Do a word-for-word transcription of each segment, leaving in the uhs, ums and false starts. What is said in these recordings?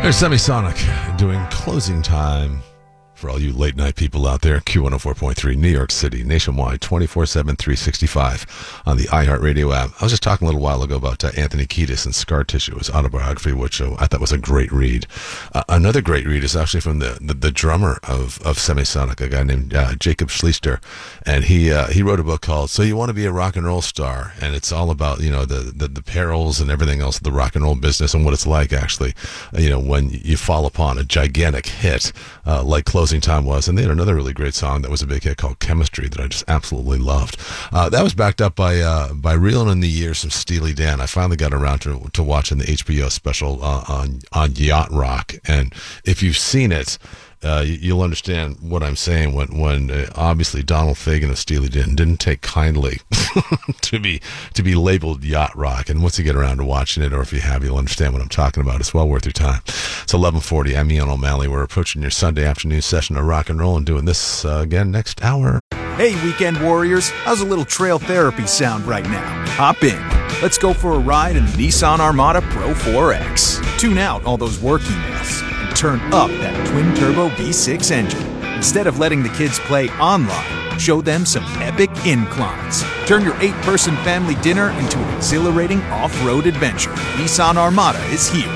There's Semisonic doing Closing Time for all you late night people out there. Q one oh four point three, New York City, nationwide, twenty-four seven, three sixty-five on the iHeartRadio app. I was just talking a little while ago about uh, Anthony Kiedis and Scar Tissue, his autobiography, which uh, I thought was a great read. Uh, another great read is actually from the, the, the drummer of, of Semisonic, a guy named uh, Jacob Schleister. And he uh, he wrote a book called So You Want to Be a Rock and Roll Star. And it's all about, you know, the, the, the perils and everything else of the rock and roll business and what it's like, actually, uh, you know, when you fall upon a gigantic hit uh, like Closing Time was. And they had another really great song that was a big hit called Chemistry that I just absolutely loved. Uh, that was backed up by uh, by Reelin' in the Years from Steely Dan. I finally got around to to watching the H B O special uh, on on Yacht Rock, and if you've seen it, Uh, you'll understand what I'm saying when, when uh, obviously Donald Fagen of Steely Dan didn't take kindly to be to be labeled yacht rock. And once you get around to watching it, or if you have, you'll understand what I'm talking about. It's well worth your time. It's eleven forty. I'm Ian O'Malley. We're approaching your Sunday afternoon session of rock and roll and doing this uh, again next hour. Hey, weekend warriors. How's a little trail therapy sound right now? Hop in. Let's go for a ride in the Nissan Armada Pro four X. Tune out all those work emails. Turn up that twin-turbo V six engine. Instead of letting the kids play online, show them some epic inclines. Turn your eight-person family dinner into an exhilarating off-road adventure. Nissan Armada is here.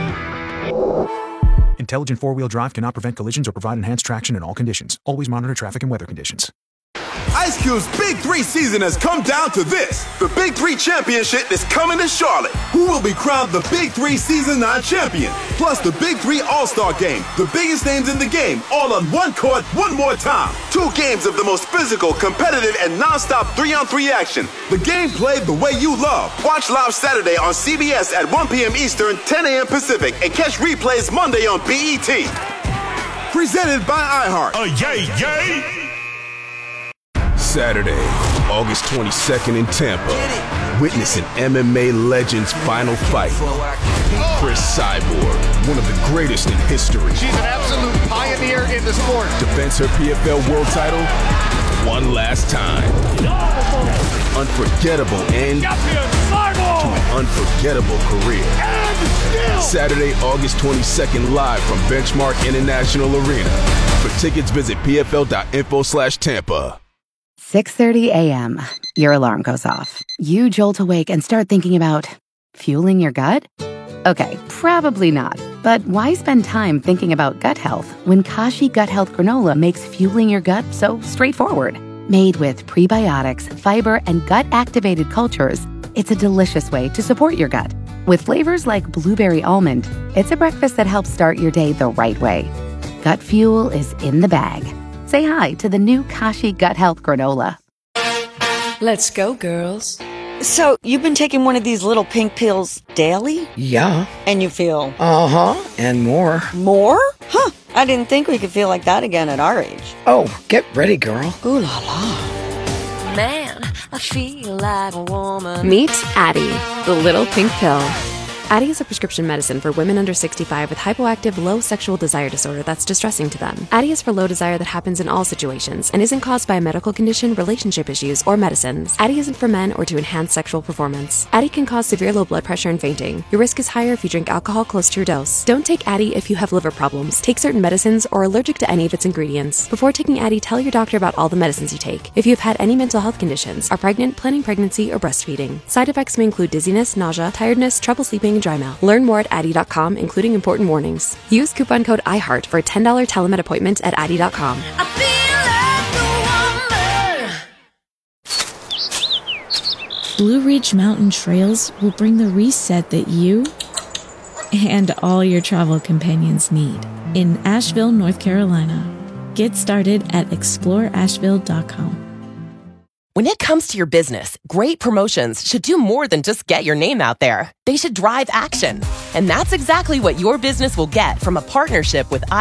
Intelligent four-wheel drive cannot prevent collisions or provide enhanced traction in all conditions. Always monitor traffic and weather conditions. Ice Cube's Big Three season has come down to this. The Big Three Championship is coming to Charlotte. Who will be crowned the Big Three Season nine champion? Plus the Big Three All-Star Game. The biggest names in the game, all on one court, one more time. Two games of the most physical, competitive, and non-stop three-on-three action. The game played the way you love. Watch live Saturday on C B S at one p.m. Eastern, ten a.m. Pacific, and catch replays Monday on B E T. Presented by iHeart. Oh, yay, yay! Saturday, August twenty-second in Tampa. Witness an M M A legend's final fight. Chris Cyborg, one of the greatest in history. She's an absolute pioneer in the sport. Defends her P F L world title one last time. Unforgettable end to an unforgettable career. Saturday, August twenty-second, live from Benchmark International Arena. For tickets, visit pfl.info slash Tampa. six thirty a.m. Your alarm goes off. You jolt awake and start thinking about fueling your gut? Okay, probably not. But why spend time thinking about gut health when Kashi Gut Health Granola makes fueling your gut so straightforward? Made with prebiotics, fiber, and gut-activated cultures, it's a delicious way to support your gut. With flavors like blueberry almond, it's a breakfast that helps start your day the right way. Gut fuel is in the bag. Say hi to the new Kashi Gut Health Granola. Let's go, girls. So, you've been taking one of these little pink pills daily? Yeah. And you feel? Uh-huh, and more. More? Huh, I didn't think we could feel like that again at our age. Oh, get ready, girl. Ooh la la. Man, I feel like a woman. Meet Addyi, the little pink pill. Addyi is a prescription medicine for women under sixty-five with hypoactive low sexual desire disorder that's distressing to them. Addyi is for low desire that happens in all situations and isn't caused by a medical condition, relationship issues, or medicines. Addyi isn't for men or to enhance sexual performance. Addyi can cause severe low blood pressure and fainting. Your risk is higher if you drink alcohol close to your dose. Don't take Addyi if you have liver problems, take certain medicines, or are allergic to any of its ingredients. Before taking Addyi, tell your doctor about all the medicines you take. If you have had any mental health conditions, are pregnant, planning pregnancy, or breastfeeding. Side effects may include dizziness, nausea, tiredness, trouble sleeping, and dry mouth. Learn more at Addyi dot com, including important warnings. Use coupon code iHeart for a ten dollars telemed appointment at Addyi dot com. I feel like a woman. Blue Ridge Mountain Trails will bring the reset that you and all your travel companions need in Asheville, North Carolina. Get started at explore asheville dot com. When it comes to your business, great promotions should do more than just get your name out there. They should drive action. And that's exactly what your business will get from a partnership with